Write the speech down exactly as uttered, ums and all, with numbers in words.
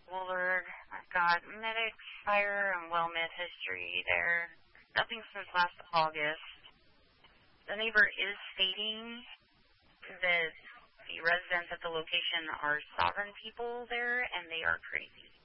Well, Lord, I've got medic, fire, and well med history there. Nothing since last August. The neighbor is stating that the residents at the location are sovereign people there, and they are crazy.